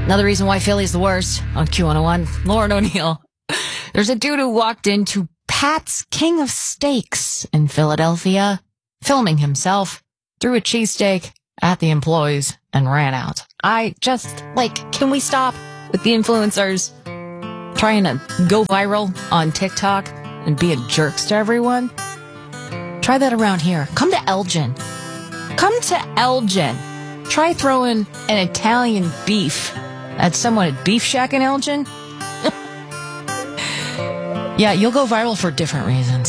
Another reason why Philly's the worst on Q101. Lauren O'Neill. There's a dude who walked into Pat's King of Steaks in Philadelphia, filming himself, threw a cheesesteak at the employees, and ran out. Can we stop with the influencers trying to go viral on TikTok and be a jerks to everyone? Try that around here. Come to Elgin. Try throwing an Italian beef at someone at Beef Shack in Elgin. Yeah, you'll go viral for different reasons.